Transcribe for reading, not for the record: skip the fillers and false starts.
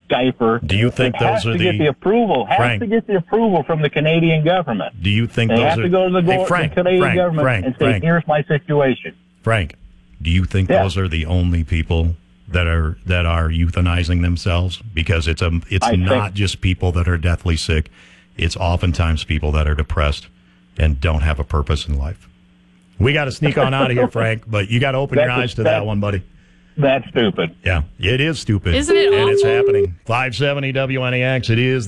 diaper. Do you think those are get the approval? Has to get the approval from the Canadian government. Do you think they have to go to the Canadian government and say, "Here's my situation." Frank, do you think those are the only people that are euthanizing themselves? Because it's not just people that are deathly sick. It's oftentimes people that are depressed and don't have a purpose in life. We got to sneak on out of here, Frank, but you got to open your eyes to that one, buddy. That's stupid. Yeah, it is stupid. Isn't it awful? And it's happening. 570 WNAX, it is